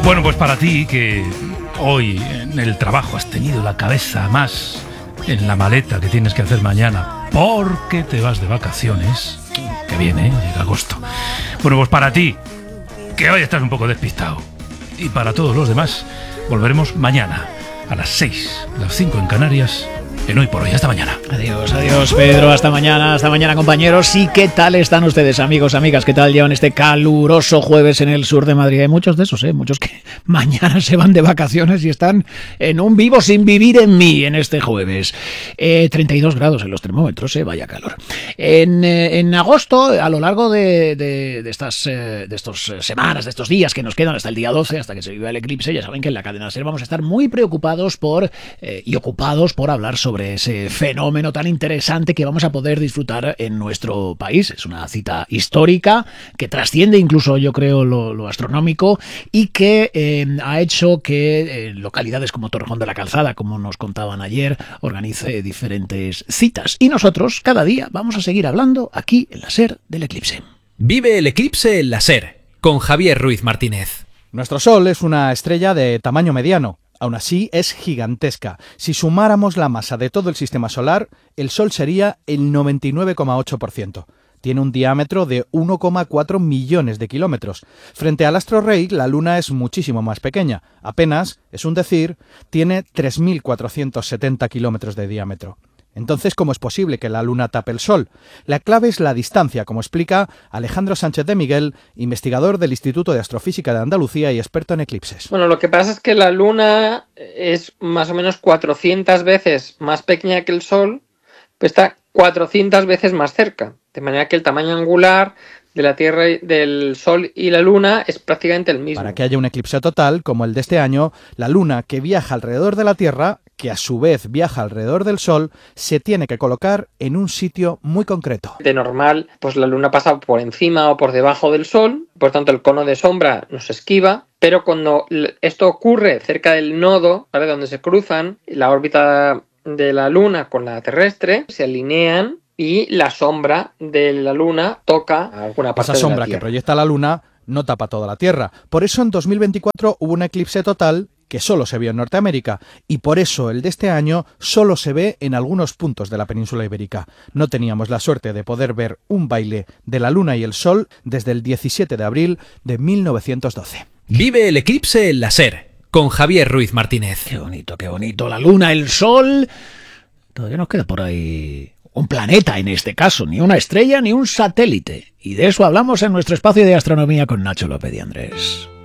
Bueno, pues para ti que hoy en el trabajo has tenido la cabeza más en la maleta que tienes que hacer mañana porque te vas de vacaciones, que viene, llega agosto. Bueno, pues para ti que hoy estás un poco despistado, y para todos los demás, volveremos mañana a las 6, las 5 en Canarias, en Hoy por Hoy. Hasta mañana. Adiós, Pedro. Hasta mañana, compañeros. ¿Y qué tal están ustedes, amigos, amigas? ¿Qué tal llevan este caluroso jueves en el sur de Madrid? Hay muchos de esos, muchos que mañana se van de vacaciones y están en un vivo sin vivir en mí en este jueves. 32 grados en los termómetros, vaya calor. En agosto, a lo largo de estas semanas, de estos días que nos quedan hasta el día 12, hasta que se viva el eclipse, ya saben que en la cadena SER vamos a estar muy preocupados y ocupados por hablar sobre ese fenómeno tan interesante que vamos a poder disfrutar en nuestro país. Es una cita histórica que trasciende incluso, yo creo, lo astronómico, y que ha hecho que localidades como Torrejón de la Calzada, como nos contaban ayer, organice diferentes citas. Y nosotros, cada día, vamos a seguir hablando aquí en la SER del eclipse. Vive el eclipse en la SER, con Javier Ruiz Martínez. Nuestro Sol es una estrella de tamaño mediano. Aún así, es gigantesca. Si sumáramos la masa de todo el sistema solar, el Sol sería el 99,8%. Tiene un diámetro de 1,4 millones de kilómetros. Frente al astro rey, la Luna es muchísimo más pequeña. Apenas, es un decir, tiene 3.470 kilómetros de diámetro. Entonces, ¿cómo es posible que la Luna tape el Sol? La clave es la distancia, como explica Alejandro Sánchez de Miguel, investigador del Instituto de Astrofísica de Andalucía y experto en eclipses. Bueno, lo que pasa es que la Luna es más o menos 400 veces más pequeña que el Sol, pues está 400 veces más cerca. De manera que el tamaño angular de la Tierra, del Sol y la Luna es prácticamente el mismo. Para que haya un eclipse total, como el de este año, la Luna, que viaja alrededor de la Tierra, que a su vez viaja alrededor del Sol, se tiene que colocar en un sitio muy concreto. De normal, pues la Luna pasa por encima o por debajo del Sol, por tanto el cono de sombra nos esquiva, pero cuando esto ocurre cerca del nodo, ¿vale?, donde se cruzan la órbita de la Luna con la terrestre, se alinean y la sombra de la Luna toca alguna parte de la Tierra. Esa sombra que proyecta la Luna no tapa toda la Tierra. Por eso en 2024 hubo un eclipse total que solo se vio en Norteamérica, y por eso el de este año solo se ve en algunos puntos de la península ibérica. No teníamos la suerte de poder ver un baile de la Luna y el Sol desde el 17 de abril de 1912. Vive el eclipse en la SER, con Javier Ruiz Martínez. Qué bonito. La Luna, el Sol. Todavía nos queda por ahí un planeta en este caso, ni una estrella ni un satélite. Y de eso hablamos en nuestro espacio de astronomía con Nacho López y Andrés.